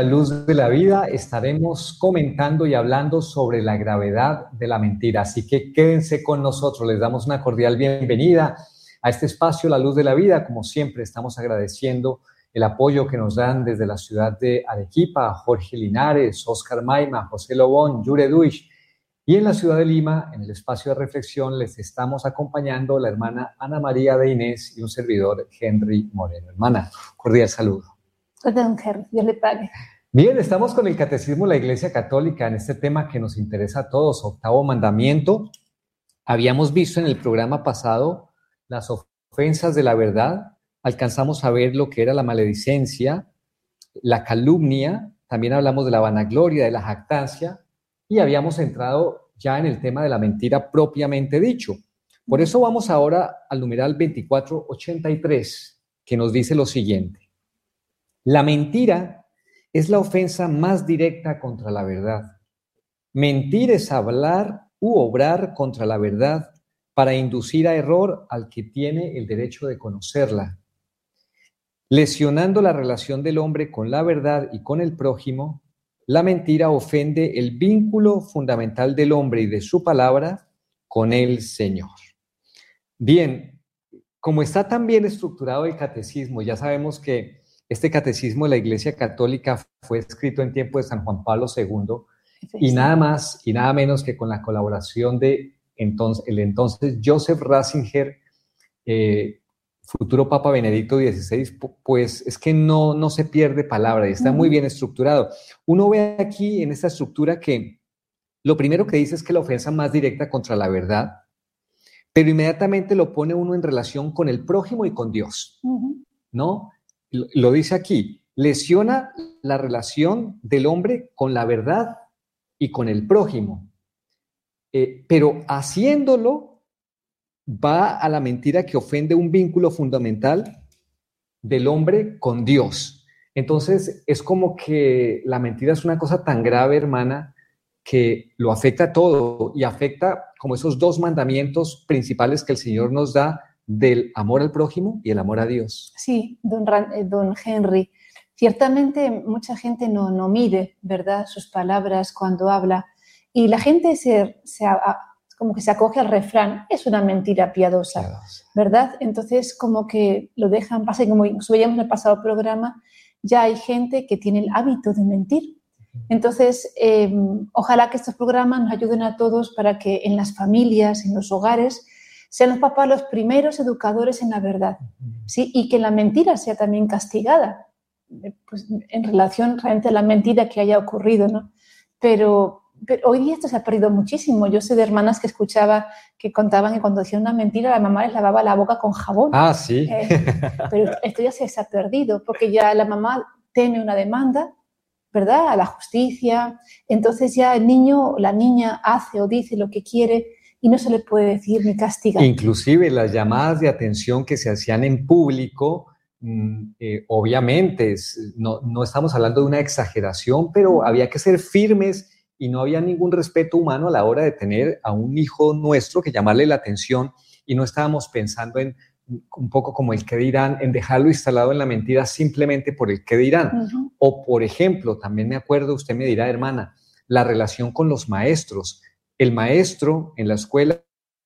La Luz de la Vida estaremos comentando y hablando sobre la gravedad de la mentira. Así que quédense con nosotros. Les damos una cordial bienvenida a este espacio, La Luz de la Vida. Como siempre, estamos agradeciendo el apoyo que nos dan desde la ciudad de Arequipa, Jorge Linares, Oscar Maima, José Lobón, Yure Duich. Y en la ciudad de Lima, en el espacio de reflexión, les estamos acompañando la hermana Ana María de Inés y un servidor, Henry Moreno. Hermana, cordial saludo. Perdón, Henry, Dios le pague. Bien, estamos con el Catecismo de la Iglesia Católica en este tema que nos interesa a todos, octavo mandamiento. Habíamos visto en el programa pasado las ofensas de la verdad, alcanzamos a ver lo que era la maledicencia, la calumnia, también hablamos de la vanagloria, de la jactancia, y habíamos entrado ya en el tema de la mentira propiamente dicho. Por eso vamos ahora al numeral 2483, que nos dice lo siguiente. La mentira es la ofensa más directa contra la verdad. Mentir es hablar u obrar contra la verdad para inducir a error al que tiene el derecho de conocerla. Lesionando la relación del hombre con la verdad y con el prójimo, la mentira ofende el vínculo fundamental del hombre y de su palabra con el Señor. Bien, como está tan bien estructurado el catecismo, ya sabemos que este catecismo de la Iglesia Católica fue escrito en tiempo de San Juan Pablo II y nada más y nada menos que con la colaboración de el entonces Joseph Ratzinger, futuro Papa Benedicto XVI, pues es que no se pierde palabra y está muy bien estructurado. Uno ve aquí en esta estructura que lo primero que dice es que la ofensa más directa contra la verdad, pero inmediatamente lo pone uno en relación con el prójimo y con Dios, ¿no? Lo dice aquí, lesiona la relación del hombre con la verdad y con el prójimo, pero haciéndolo va a la mentira que ofende un vínculo fundamental del hombre con Dios. Entonces es como que la mentira es una cosa tan grave, hermana, que lo afecta a todo y afecta como esos dos mandamientos principales que el Señor nos da del amor al prójimo y el amor a Dios. Sí, don Henry. Ciertamente mucha gente no mide, ¿verdad?, sus palabras cuando habla y la gente como que se acoge al refrán, es una mentira piadosa, ¿verdad? Entonces como que lo dejan pasar, como veíamos en el pasado programa, ya hay gente que tiene el hábito de mentir. Entonces, ojalá que estos programas nos ayuden a todos para que en las familias, en los hogares, sean los papás los primeros educadores en la verdad, ¿sí? Y que la mentira sea también castigada, pues, en relación realmente a la mentira que haya ocurrido, ¿no? Pero hoy día esto se ha perdido muchísimo. Yo sé de hermanas que escuchaba que contaban que cuando decían una mentira la mamá les lavaba la boca con jabón. Ah, sí. Pero esto ya se ha perdido porque ya la mamá teme una demanda, ¿verdad?, a la justicia. Entonces ya el niño o la niña hace o dice lo que quiere y no se le puede decir ni castigar. Inclusive las llamadas de atención que se hacían en público, obviamente no estamos hablando de una exageración, pero había que ser firmes y no había ningún respeto humano a la hora de tener a un hijo nuestro que llamarle la atención y no estábamos pensando en un poco como el qué dirán, en dejarlo instalado en la mentira simplemente por el qué dirán. O por ejemplo, también me acuerdo, usted me dirá, hermana, la relación con los maestros. El maestro en la escuela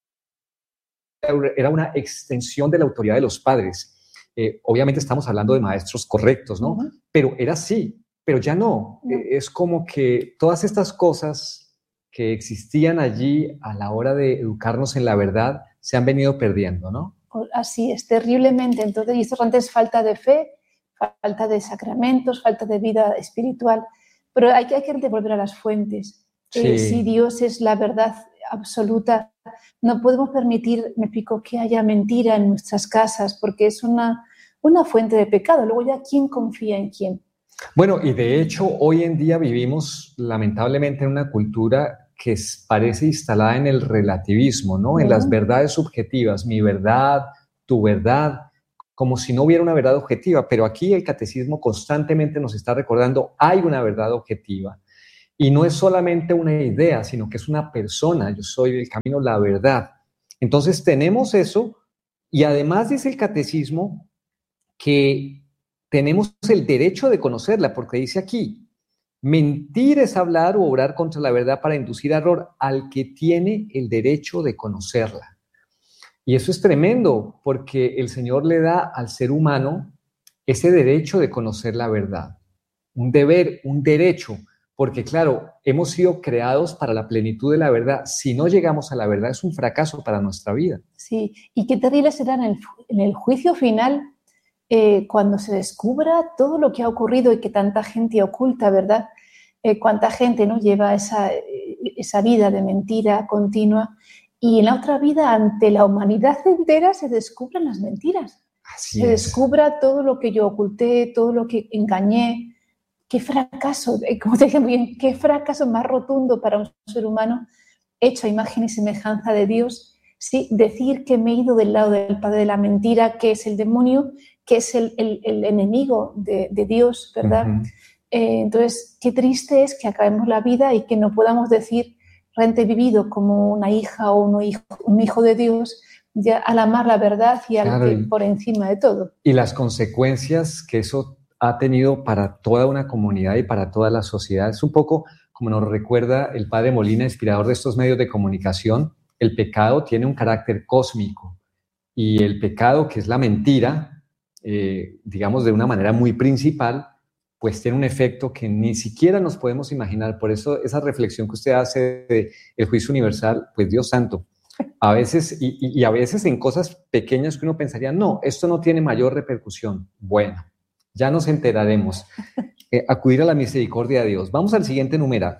era una extensión de la autoridad de los padres. Obviamente estamos hablando de maestros correctos, ¿no? Pero era así, pero ya no. Es como que todas estas cosas que existían allí a la hora de educarnos en la verdad se han venido perdiendo, ¿no? Así es, terriblemente. Entonces, y esto realmente es falta de fe, falta de sacramentos, falta de vida espiritual. Pero hay que volver a las fuentes. Sí. Si Dios es la verdad absoluta, no podemos permitir, me explico, que haya mentira en nuestras casas, porque es una fuente de pecado. Luego ya, ¿quién confía en quién? Bueno, y de hecho, hoy en día vivimos lamentablemente en una cultura que parece instalada en el relativismo, ¿no? En las verdades subjetivas, mi verdad, tu verdad, como si no hubiera una verdad objetiva. Pero aquí el catecismo constantemente nos está recordando, hay una verdad objetiva. Y no es solamente una idea, sino que es una persona. Yo soy el camino, la verdad. Entonces tenemos eso y además dice el catecismo que tenemos el derecho de conocerla, porque dice aquí, Mentir es hablar o obrar contra la verdad para inducir error al que tiene el derecho de conocerla. Y eso es tremendo, porque el Señor le da al ser humano ese derecho de conocer la verdad. Un deber, un derecho, porque claro, hemos sido creados para la plenitud de la verdad. Si no llegamos a la verdad, es un fracaso para nuestra vida. Sí, y qué terrible será en el juicio final, cuando se descubra todo lo que ha ocurrido y que tanta gente oculta, ¿verdad? Cuánta gente, ¿no?, lleva esa vida de mentira continua, y en la otra vida, ante la humanidad entera, se descubren las mentiras. Así Se es. descubra todo lo que yo oculté, todo lo que engañé. Qué fracaso, como te dije muy bien, qué fracaso más rotundo para un ser humano hecho a imagen y semejanza de Dios. Sí, decir que me he ido del lado del padre de la mentira, que es el demonio, que es el enemigo de Dios, ¿verdad? Ujú. Entonces, qué triste es que acabemos la vida y que no podamos decir, realmente he vivido como una hija o un hijo de Dios, ya, al amar la verdad y al Claro, que por encima de todo. y las consecuencias que eso ha tenido para toda una comunidad y para toda la sociedad. Es un poco como nos recuerda el padre Molina, inspirador de estos medios de comunicación. El pecado tiene un carácter cósmico y el pecado, que es la mentira, digamos de una manera muy principal, pues tiene un efecto que ni siquiera nos podemos imaginar. Por eso esa reflexión que usted hace del juicio universal, pues Dios santo, a veces, y a veces en cosas pequeñas que uno pensaría, no, esto no tiene mayor repercusión. Bueno, ya nos enteraremos. Acudir a la misericordia de Dios. Vamos al siguiente numeral,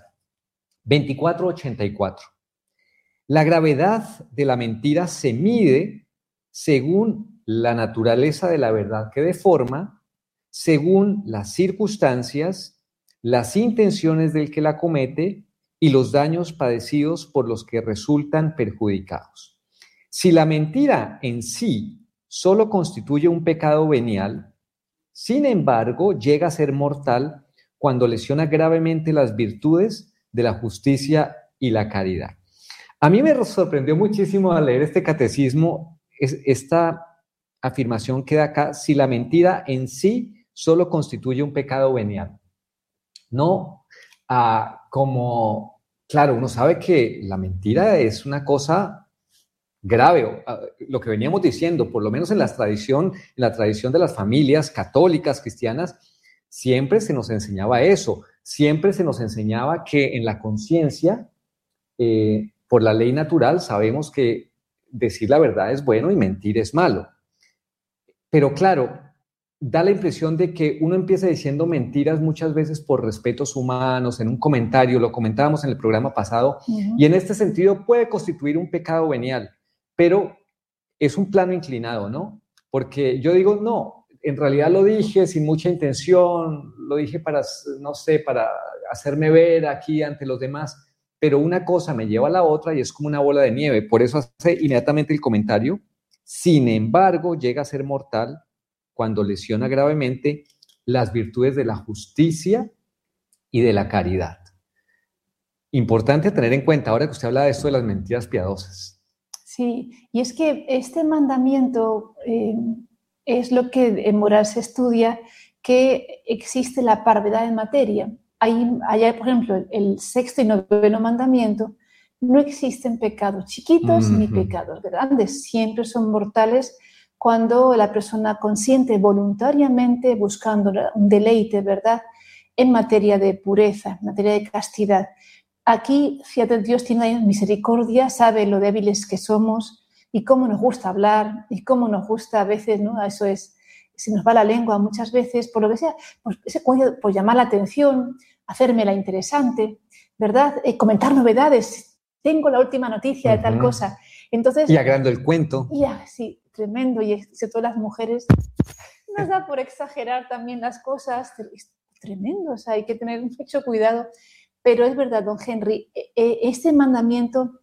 2484. La gravedad de la mentira se mide según la naturaleza de la verdad que deforma, según las circunstancias, las intenciones del que la comete y los daños padecidos por los que resultan perjudicados. Si la mentira en sí solo constituye un pecado venial, sin embargo, llega a ser mortal cuando lesiona gravemente las virtudes de la justicia y la caridad. A mí me sorprendió muchísimo al leer este catecismo, esta afirmación que da acá: si la mentira en sí solo constituye un pecado venial. No, como, claro, uno sabe que la mentira es una cosa grave, lo que veníamos diciendo, por lo menos en la tradición de las familias católicas, cristianas, siempre se nos enseñaba eso, siempre se nos enseñaba que en la conciencia, por la ley natural, sabemos que decir la verdad es bueno y mentir es malo. Pero claro, da la impresión de que uno empieza diciendo mentiras muchas veces por respetos humanos, en un comentario, lo comentábamos en el programa pasado, y en este sentido puede constituir un pecado venial, pero es un plano inclinado, ¿no? Porque yo digo, no, en realidad lo dije sin mucha intención, lo dije para, no sé, para hacerme ver aquí ante los demás, pero una cosa me lleva a la otra y es como una bola de nieve. Por eso hace inmediatamente el comentario: sin embargo, llega a ser mortal cuando lesiona gravemente las virtudes de la justicia y de la caridad. Importante tener en cuenta ahora que usted habla de esto de las mentiras piadosas. Sí, y es que este mandamiento es lo que en moral se estudia, que existe la parvedad en materia. Hay, por ejemplo, el sexto y noveno mandamiento, no existen pecados chiquitos ni pecados grandes, siempre son mortales cuando la persona consiente voluntariamente buscando un deleite, ¿verdad?, en materia de pureza, en materia de castidad. Aquí, fíjate, Dios tiene misericordia, sabe lo débiles que somos y cómo nos gusta hablar y cómo nos gusta a veces, ¿no? Eso es, se nos va la lengua muchas veces, por lo que sea, pues llamar la atención, hacerme la interesante, ¿verdad? Comentar novedades. Tengo la última noticia de tal cosa. Entonces, y agrando el cuento. Ya, sí, tremendo. Y sobre todo las mujeres nos da por exagerar también las cosas. Es tremendo, o sea, hay que tener mucho cuidado. Pero es verdad, don Henry, este mandamiento,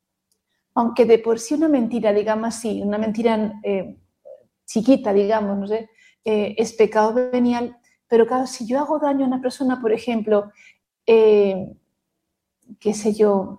aunque de por sí una mentira, digamos así, una mentira chiquita, digamos, no sé, es pecado venial, pero claro, si yo hago daño a una persona, por ejemplo, qué sé yo...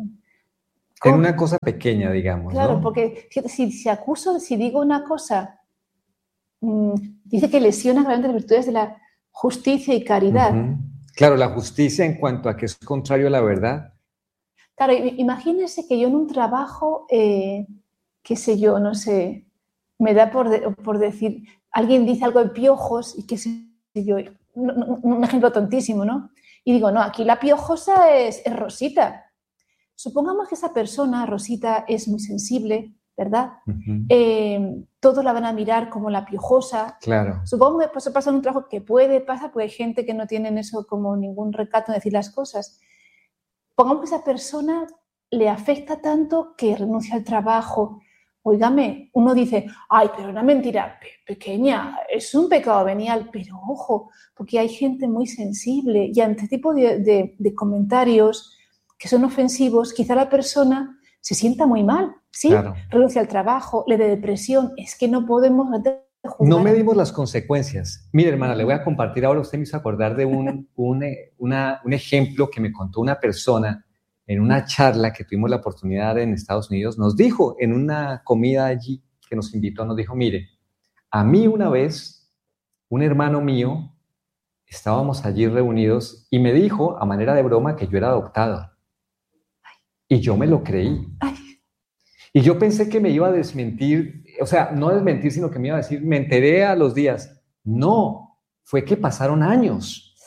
En una cosa pequeña, digamos, claro, ¿no? porque si acuso, si digo una cosa, dice que lesiona realmente las virtudes de la justicia y caridad. Claro, la justicia en cuanto a que es contrario a la verdad. Claro, imagínense que yo en un trabajo, qué sé yo, no sé, me da por decir, alguien dice algo de piojos y qué sé yo, un ejemplo tontísimo, ¿no? Y digo, no, aquí la piojosa es Rosita. Supongamos que esa persona, Rosita, es muy sensible, ¿verdad? Todos la van a mirar como la piojosa. Claro. Supongo que eso pasa en un trabajo que puede pasar, porque hay gente que no tiene eso como ningún recato en decir las cosas. Pongamos que esa persona le afecta tanto que renuncia al trabajo. Óigame, uno dice, ay, pero una mentira pequeña, es un pecado venial, pero ojo, porque hay gente muy sensible y ante este tipo de comentarios que son ofensivos, quizá la persona se sienta muy mal, ¿sí? Claro. Renuncia al trabajo, le dé depresión, es que no podemos juzgar. No medimos las consecuencias. Mire, hermana, le voy a compartir ahora, usted me hizo acordar de un ejemplo que me contó una persona en una charla que tuvimos la oportunidad en Estados Unidos. Nos dijo en una comida allí que nos invitó, nos dijo, mire, a mí una vez, un hermano mío, estábamos allí reunidos y me dijo, a manera de broma, que yo era adoptado. Y yo me lo creí. Y yo pensé que me iba a desmentir, o sea, no desmentir, sino que me iba a decir, me enteré a los días. No, fue que pasaron años.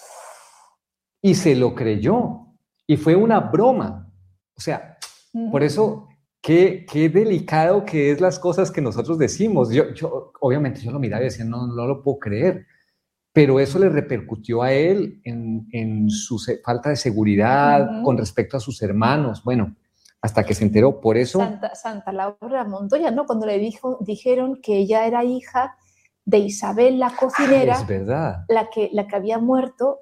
Y se lo creyó. Y fue una broma. O sea, por eso, qué delicado que es las cosas que nosotros decimos. Obviamente yo lo miraba y decía, no lo puedo creer. Pero eso le repercutió a él en su falta de seguridad con respecto a sus hermanos. Bueno, hasta que se enteró. Por eso... Santa Laura Montoya, ¿no? Cuando le dijeron que ella era hija de Isabel la cocinera, es verdad. la que había muerto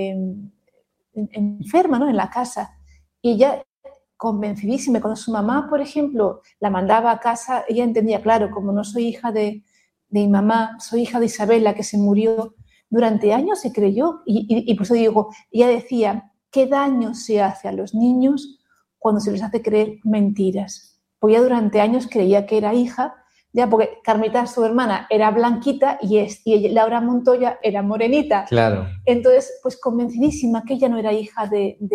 enferma, ¿no? En la casa. Y ella, convencidísima, cuando su mamá, por ejemplo, la mandaba a casa, ella entendía, claro, como no soy hija de mi mamá, soy hija de Isabel, la que se murió. Durante años se creyó. Y por eso digo, ella decía, ¿qué daño se hace a los niños cuando se les hace creer mentiras? Pues ya durante años creía que era hija, ya porque Carmita, su hermana, era blanquita y Laura Montoya era morenita. Claro. Entonces, pues convencidísima que ella no era hija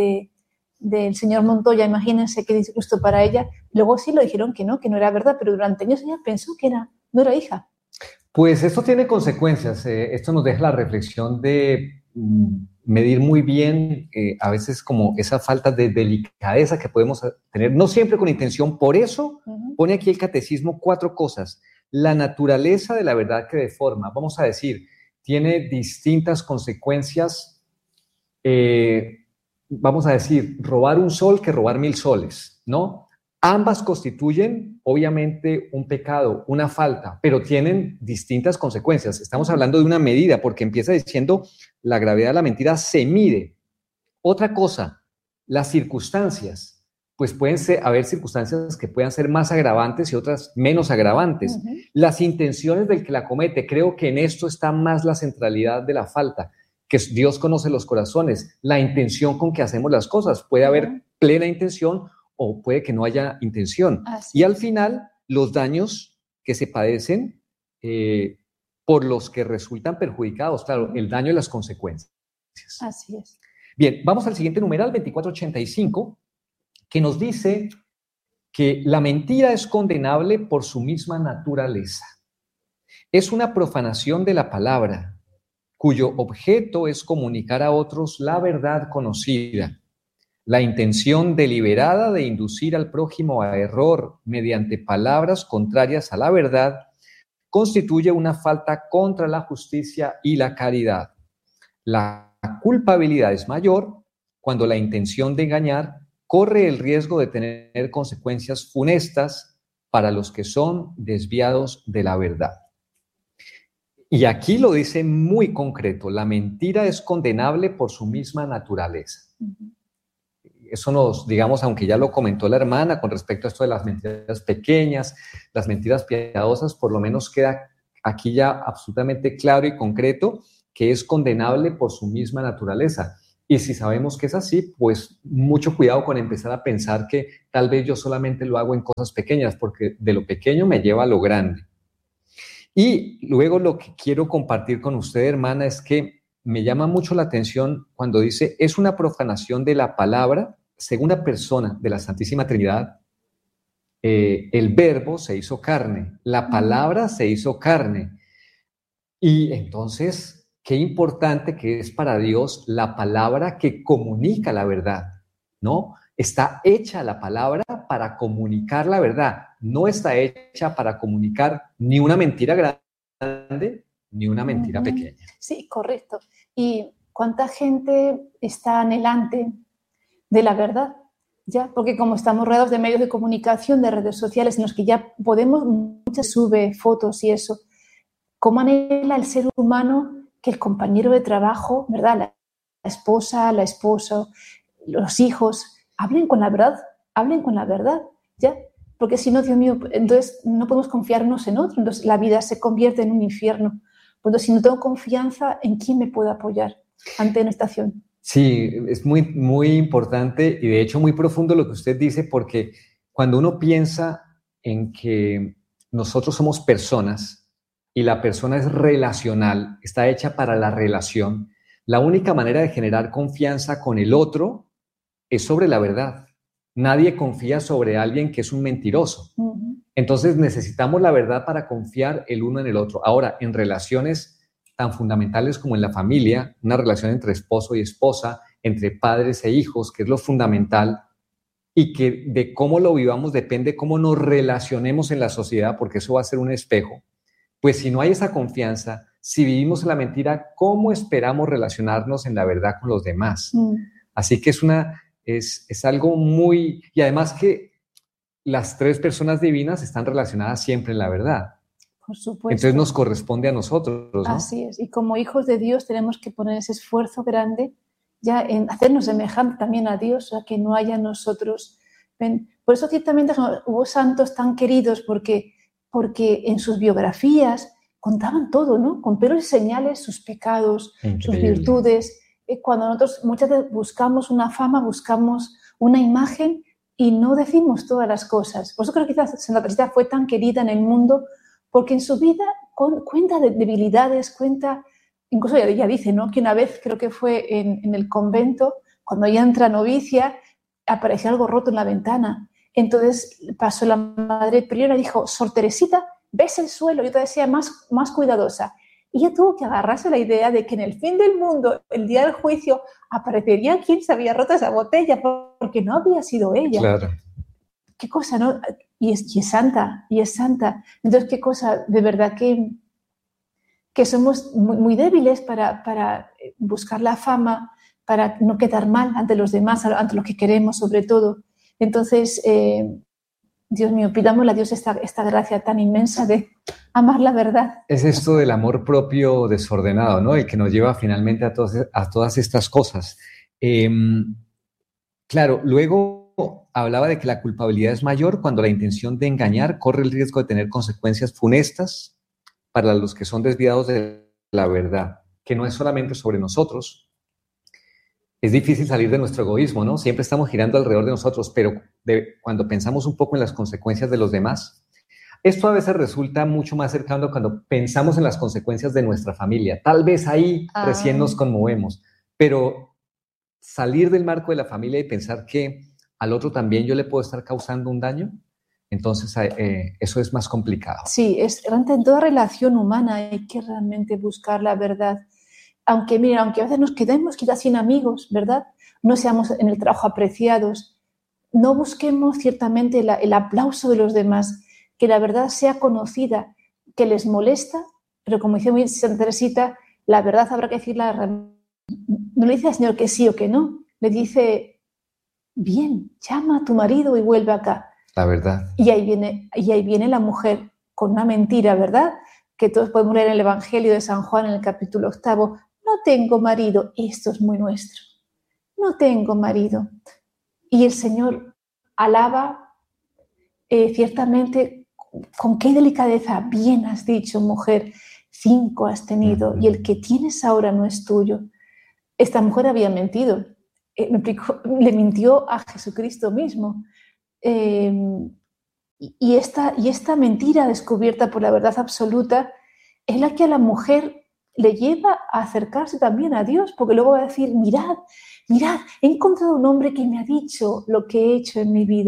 del señor Montoya, imagínense qué disgusto para ella. Luego sí lo dijeron que no era verdad, pero durante años ella pensó que no era hija. Pues esto tiene consecuencias. Esto nos deja la reflexión de medir muy bien a veces como esa falta de delicadeza que podemos tener, no siempre con intención. Por eso pone aquí el catecismo 4 cosas. La naturaleza de la verdad que deforma, vamos a decir, tiene distintas consecuencias. Vamos a decir, robar un sol que robar 1000 soles, ¿no? Ambas constituyen, obviamente, un pecado, una falta, pero tienen distintas consecuencias. Estamos hablando de una medida, porque empieza diciendo la gravedad de la mentira se mide. Otra cosa, las circunstancias. Pues pueden haber circunstancias que puedan ser más agravantes y otras menos agravantes. Las intenciones del que la comete, creo que en esto está más la centralidad de la falta, que Dios conoce los corazones, la intención con que hacemos las cosas. Puede haber plena intención o puede que no haya intención. Y al final, los daños que se padecen por los que resultan perjudicados, claro, el daño y las consecuencias. Así es. Bien, vamos al siguiente numeral, 2485, que nos dice que la mentira es condenable por su misma naturaleza. Es una profanación de la palabra, cuyo objeto es comunicar a otros la verdad conocida. La intención deliberada de inducir al prójimo a error mediante palabras contrarias a la verdad constituye una falta contra la justicia y la caridad. La culpabilidad es mayor cuando la intención de engañar corre el riesgo de tener consecuencias funestas para los que son desviados de la verdad. Y aquí lo dice muy concreto, la mentira es condenable por su misma naturaleza. Eso nos, digamos, aunque ya lo comentó la hermana con respecto a esto de las mentiras pequeñas, las mentiras piadosas, por lo menos queda aquí ya absolutamente claro y concreto que es condenable por su misma naturaleza. Y si sabemos que es así, pues mucho cuidado con empezar a pensar que tal vez yo solamente lo hago en cosas pequeñas, porque de lo pequeño me lleva a lo grande. Y luego lo que quiero compartir con usted, hermana, es que me llama mucho la atención cuando dice, es una profanación de la palabra, segunda persona de la Santísima Trinidad. El verbo se hizo carne, la palabra se hizo carne. Y entonces, qué importante que es para Dios la palabra que comunica la verdad, ¿no? Está hecha la palabra para comunicar la verdad, no está hecha para comunicar ni una mentira grande ni una mentira pequeña. Sí, correcto. ¿Y cuánta gente está anhelante de la verdad? Ya, porque como estamos rodeados de medios de comunicación, de redes sociales, en los que ya podemos, muchas sube fotos y eso, ¿cómo anhela el ser humano que el compañero de trabajo, ¿verdad? La esposa, el esposo, los hijos, hablen con la verdad, ¿ya? Porque si no, Dios mío, entonces no podemos confiarnos en otro, entonces la vida se convierte en un infierno. Entonces, si no tengo confianza, ¿en quién me puedo apoyar ante una estación? Sí, es muy, muy importante y de hecho muy profundo lo que usted dice, porque cuando uno piensa en que nosotros somos personas y la persona es relacional, está hecha para la relación, la única manera de generar confianza con el otro es sobre la verdad. Nadie confía sobre alguien que es un mentiroso. Entonces necesitamos la verdad para confiar el uno en el otro. Ahora, en relaciones tan fundamentales como en la familia, una relación entre esposo y esposa, entre padres e hijos, que es lo fundamental, y que de cómo lo vivamos depende cómo nos relacionemos en la sociedad, porque eso va a ser un espejo. Pues si no hay esa confianza, si vivimos en la mentira, ¿cómo esperamos relacionarnos en la verdad con los demás? Así que es algo muy... Y además que las tres personas divinas están relacionadas siempre en la verdad. Por supuesto. Entonces nos corresponde a nosotros, ¿no? Así es. Y como hijos de Dios tenemos que poner ese esfuerzo grande ya en hacernos semejante también a Dios, a que no haya nosotros. ¿Ven? Por eso ciertamente hubo santos tan queridos porque en sus biografías contaban todo, ¿no? Con pelos y señales, sus pecados, increíble, sus virtudes. Cuando nosotros muchas veces buscamos una fama, buscamos una imagen y no decimos todas las cosas. Por eso creo que quizás Santa Teresita fue tan querida en el mundo, porque en su vida cuenta de debilidades, cuenta, incluso ella dice, ¿no? Que una vez, creo que fue en el convento, cuando ella entra novicia, apareció algo roto en la ventana. Entonces pasó la madre priora y dijo, Sor Teresita, ves el suelo, yo te decía más cuidadosa. Y ella tuvo que agarrarse a la idea de que en el fin del mundo, el día del juicio, aparecería quien se había roto esa botella, porque no había sido ella. Claro. Qué cosa, ¿no? Y es santa, y es santa. Entonces, qué cosa, de verdad que somos muy, muy débiles para buscar la fama, para no quedar mal ante los demás, ante lo que queremos sobre todo. Entonces, Dios mío, pidámosle a Dios esta gracia tan inmensa de amar la verdad. Es esto del amor propio desordenado, ¿no? Y que nos lleva finalmente a todas estas cosas. Claro, luego hablaba de que la culpabilidad es mayor cuando la intención de engañar corre el riesgo de tener consecuencias funestas para los que son desviados de la verdad, que no es solamente sobre nosotros. Es difícil salir de nuestro egoísmo, ¿no? Siempre estamos girando alrededor de nosotros, pero cuando pensamos un poco en las consecuencias de los demás, esto a veces resulta mucho más cercano cuando pensamos en las consecuencias de nuestra familia. Tal vez ahí recién nos conmovemos, pero salir del marco de la familia y pensar que al otro también yo le puedo estar causando un daño, entonces eso es más complicado. Sí, realmente en toda relación humana hay que realmente buscar la verdad. Aunque, mira, aunque a veces nos quedemos quizás sin amigos, ¿verdad? No seamos en el trabajo apreciados, no busquemos ciertamente el aplauso de los demás, que la verdad sea conocida, que les molesta, pero como dice muy bien Santa Teresita, la verdad habrá que decirla. No le dice al Señor que sí o que no, le dice, bien, llama a tu marido y vuelve acá. La verdad. Y ahí viene la mujer con una mentira, ¿verdad? Que todos podemos leer en el Evangelio de San Juan en el capítulo 8, no tengo marido, esto es muy nuestro, no tengo marido. Y el Señor alaba ciertamente con qué delicadeza, bien has dicho, mujer, 5 has tenido y el que tienes ahora no es tuyo. Esta mujer había mentido, le mintió a Jesucristo mismo. Y esta mentira descubierta por la verdad absoluta es la que a la mujer le lleva a acercarse también a Dios, porque luego va a decir, mirad, mirad, he encontrado un hombre que me ha dicho lo que he hecho en mi vida.